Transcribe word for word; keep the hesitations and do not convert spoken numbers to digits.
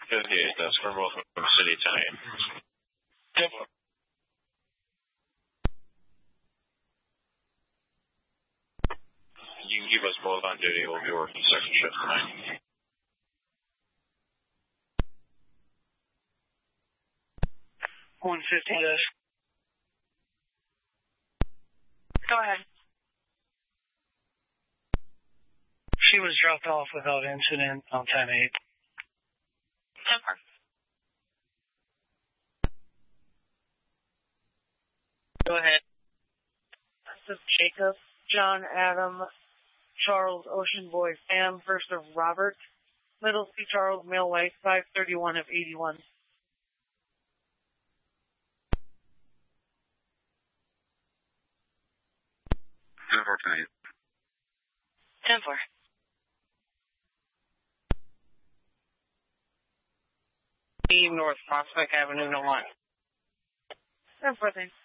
fifty-eight, that's for both from City Time. Yep. You can keep us both on duty. We'll be working second shift tonight. one fifty, yes. Go ahead. She was dropped off without incident on ten eight. ten four. Go ahead. This is Jacob, John, Adam, Charles, Ocean Boy, Sam, first of Robert, middle C, Charles, male white, five thirty-one of eighty-one. ten four tonight. ten four. North Prospect Avenue, no one. ten four, thanks.